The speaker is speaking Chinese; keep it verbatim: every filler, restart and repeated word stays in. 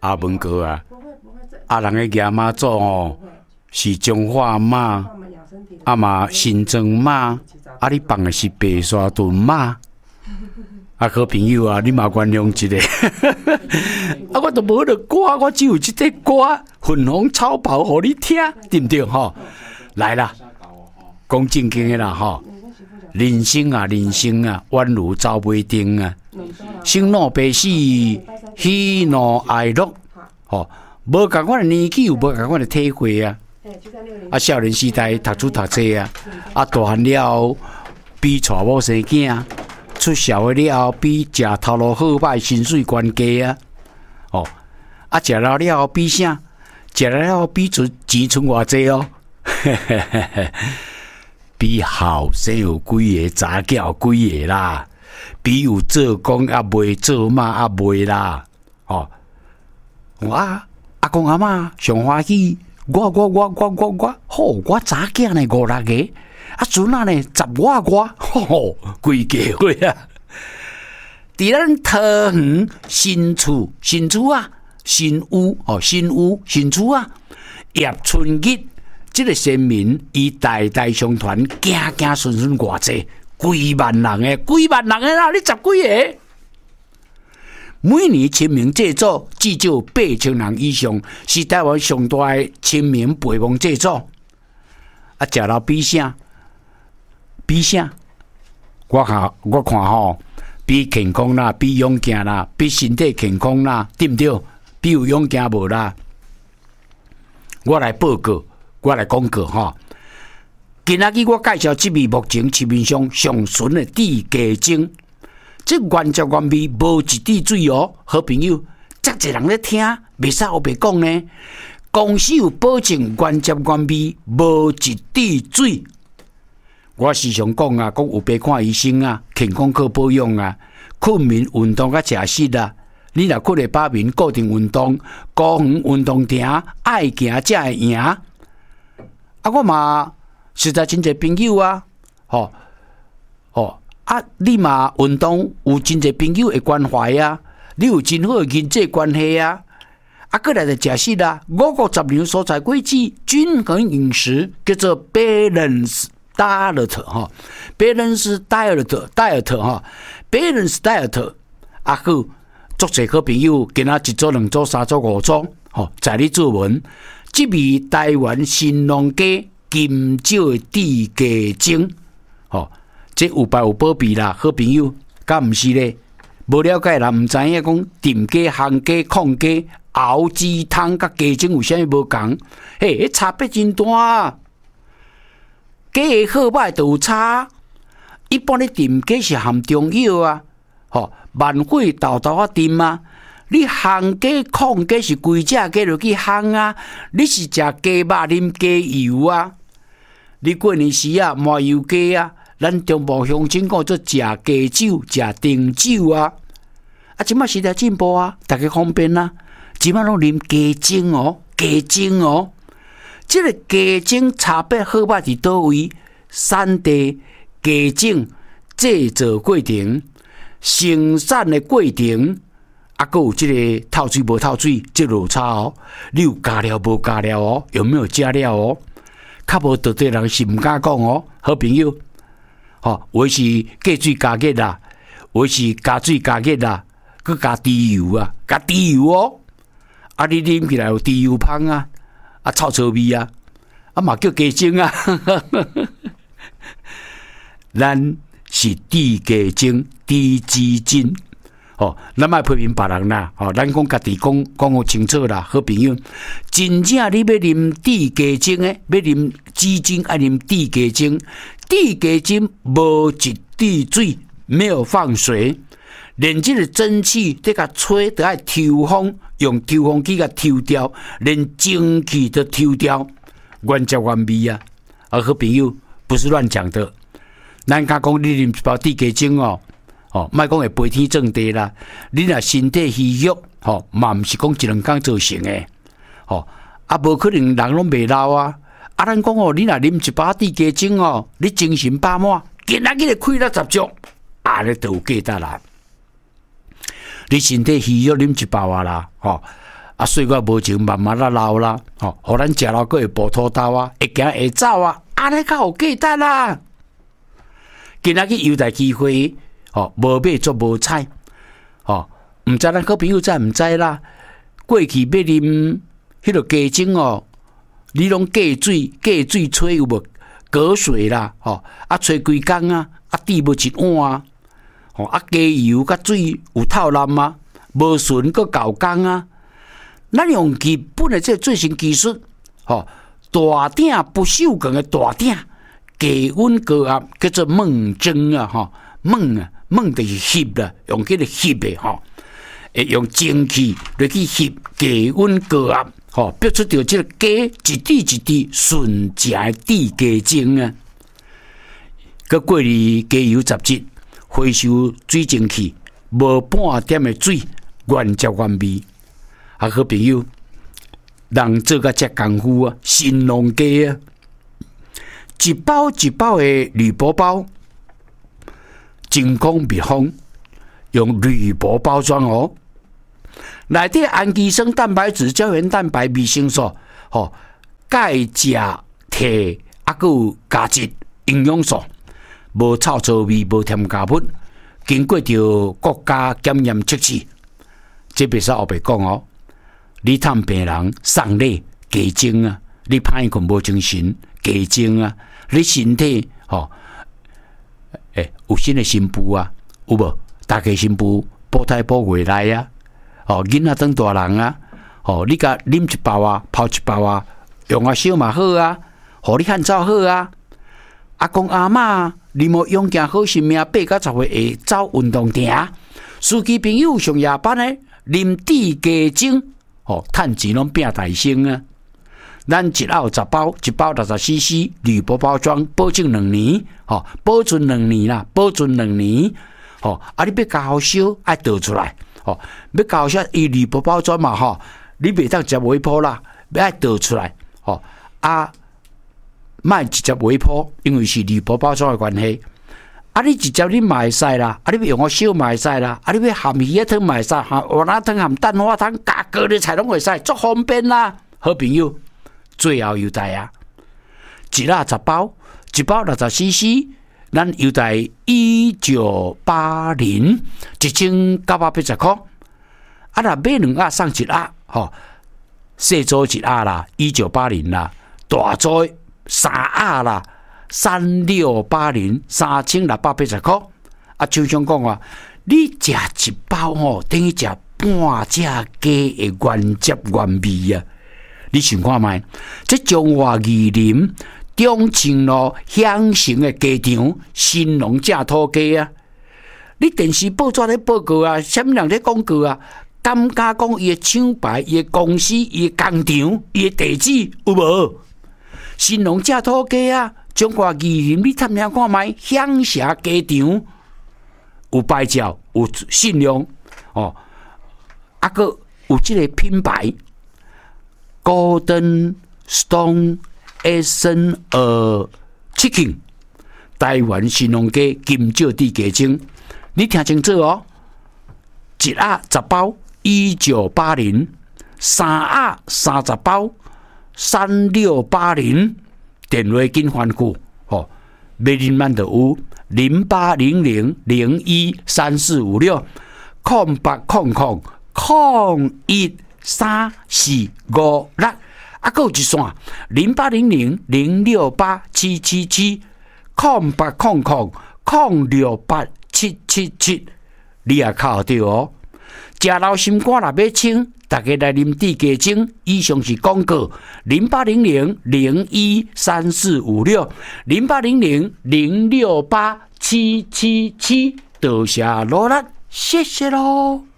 阿文哥啊，啊人个亚妈做哦，是中华妈，啊嘛新增妈，啊你放的是白沙屯妈。啊，好朋友啊，你嘛原谅一下。啊，我都无得歌，我只有这个歌，粉红草袍，互你听，对不对？吼，来啦，讲正经的啦，吼，人生啊，人生啊，宛如走马灯啊，生老病死，喜怒哀乐，吼，无共款的年纪，有无共款的体会啊。啊，少年时代读书读册啊，啊，大汉了比娶某生囝。出社会了后，比食头路好歹薪水悬价啊！哦，啊，食了了后比啥？食了了后比存钱存偌济哦？比后生有几个，查囝有几个啦？比有做工啊未做嘛啊未啦？哦，我啊阿公阿嬷上欢喜，我我我我我我，好，我查囝呢五六个。啊，孙仔呢十外外，吼，规家伙啊！伫咱桃园新厝、新厝啊、新屋哦、新屋、新厝啊，叶春日这个先民，伊代代相传，行行顺顺偌济，几万人诶，几万人诶啦，你十几个？每年清明祭祖至少八千人以上，是台湾上大诶清明陪亡祭祖。啊，食了比啥？比啥？我看我看吼，比健康啦，比勇健啦，比身体健康啦，对不对？比有勇健无啦？我来报告，我来讲告吼。今仔日我介绍这位目前市面上上纯的地鸡精，这原汁原味，无一滴水哦，好朋友，遮侪人咧听，袂使后白讲呢。公司有保证原汁原味，无一滴水。我时常讲啊，讲有病看医生啊，健康靠保养啊，困眠运动甲食食啊。你若困会饱眠，固定运动，高远运动场，爱行才会赢。啊，我嘛实在真侪朋友啊，吼、哦、吼啊，你嘛运动有真侪朋友会关怀啊，你有真好的人际关系啊。啊，过来就食食啊，五谷杂粮蔬菜果子，均衡饮食叫做 balance。diet 哈 ，balance diet diet 哈 ，balance diet 啊好，足侪好朋友，今仔一组、两组、三组、五组，吼，在你作文，这味台湾新农家金蕉地鸡精，吼，这有百有保庇啦，好朋友，敢毋是咧？无了解啦，毋知影讲炖鸡、烘鸡、控鸡、熬鸡汤，甲鸡精有啥物无共？嘿，差别真大啊！鸡的好歹都有差，一般咧炖鸡是含中药啊，吼，慢火豆豆啊炖啊。你烘鸡、控鸡是规只鸡落去烘啊，你是食鸡肉、啉鸡油啊。你过年时啊，麻油鸡啊，咱中部乡亲讲做食鸡酒、食丁酒啊。啊，即摆时代进步啊，大家方便啊，即摆拢啉鸡精哦，鸡精哦。这个鸡精差别好歹伫倒位？产地、鸡精制造过程、生产的过程，啊，还有这个透水无透水，这落差哦。你有加料无加料哦？有没有加料哦？较无道德人是毋敢讲哦。好朋友，吼、哦，有的是加水加热啦，有的是加水加热啦，佮加猪油啊，加猪油哦。啊，你啉起来有猪油香啊。啊，臭臭味啊！啊嘛叫鸡精啊！咱是地鸡精、地鸡精，哦，咱莫批评别人啦，哦，咱讲家己讲讲好清楚啦，好朋友，真正你要啉地鸡精诶，要啉鸡精爱啉地鸡精，地鸡精无一滴水，没有放水。连这个蒸汽得甲吹，得爱抽风，用抽风机甲抽掉，连蒸汽都抽掉，原汁原味啊！啊，好朋友，不是乱讲的。咱家讲你啉一包地鸡精哦，哦，莫讲会飞天正地啦。你若身体虚弱，吼，嘛毋是讲一两工造成诶，吼，啊，无可能人拢袂老啊。啊，咱讲哦，你若啉一包地鸡精哦，你精神饱满，今仔日开了十足，啊，你都有价值啦。你身体虚弱啉一包啊啦，吼、哦、 啊，岁月无情，慢慢啊老啦，吼，互咱食老个会补土豆啊，会行会走啊，安尼较有价值啦。今仔日优待机会，吼，无买做无菜，吼，毋知咱好朋友知毋知啦？过去要啉迄个鸡精哦，你拢隔水，隔水吹有无？隔水啦，吼，啊吹几工啊，啊滴无一碗啊，吼，啊鸡油甲水有透烂啊，无顺个搞工啊。咱用日本的这最新技术，吼，大鼎不锈钢的大鼎。低温高压叫做焖蒸啊，吼焖啊焖就是烚啦，用迄个烚的吼，会用蒸汽来去烚低温高压，吼逼出着这个鸡一滴一滴纯正的滴鸡精啊。佮过滤鸡油杂质，回收水蒸气，无半点的水，原汁原味。啊，好朋友，人做甲遮功夫啊，新农鸡啊。一包一包的铝箔包，真空密封，用铝箔包装哦。内底氨基酸、蛋白质、胶原蛋白、维生素、吼钙、钾、铁，啊，还有价值、营养素，无臭臭味，无添加物，经过着国家检验测试，这别说后白讲哦。你探病人送礼鸡精啊，你歹困无精神。鸡精啊，你身体吼，诶、欸，有新的新妇啊，有无？大家新妇保胎保回来啊，哦，囡仔当大人啊，哦，你甲啉一包啊，泡一包啊，用啊烧嘛好啊，互你汉走好啊。阿公阿嬷，你莫用行好生命，八到十岁会走运动场。司机朋友上夜班呢，啉地鸡精，哦，趁钱拢变大升啊。咱一盒十包，一包六十 C C， 铝箔包装，保证两年，吼、哦，保存两年啦，保存两年，吼、哦，啊，你要加好烧，爱倒出来，吼、哦，要加好烧，伊铝箔包装嘛，吼、哦，你袂当食微波啦，要爱倒出来，吼、哦，啊，莫直接微波，因为是铝箔包装的关系，啊，你直接你嘛会使啦，啊，你要用我烧嘛会使啦，啊，你要含鱼仔汤嘛会使，含蚵仔汤含蛋花汤，加高丽菜拢会使，足方便啦，好朋友。最后优待啊，一盒十包，一包六十 C C， 咱优待一九八零，一千九百八十块。啊，若买两盒送一盒，吼，小组一盒啦，一九八零啦，大组三盒啦，三六八零，三千六百八十块。啊，就像讲啊，你食一包吼，等于食半只鸡的原汁原味啊！你想看卖？这中华宜林中清路乡城的鸡场新农正土鸡啊！你电视报纸咧报告啊，什么人咧广告啊？敢敢讲伊的厂牌、伊的公司、伊的工厂、伊的地址有无？新农正土鸡啊！中华宜林，你探听看卖？乡城鸡场有牌照，有信用哦，啊个有这个品牌。Golden Stone Asian Chicken， 台湾新农鸡金蕉地鸡精，你听清楚哦！一盒十包，一九八零；三盒三十包，三六八零。电话紧番句，吼，要啉咱就有零八零零零一三四五六，空八空空空一。三四五六，啊，还有一线零八零零零六八七七七，空八空空空六八七七七，你也靠对哦。食老心肝若要清，大家来啉地鸡精。以上是广告，零八零零零一三四五六，零八零零零六八七七七，多谢罗兰，谢谢喽。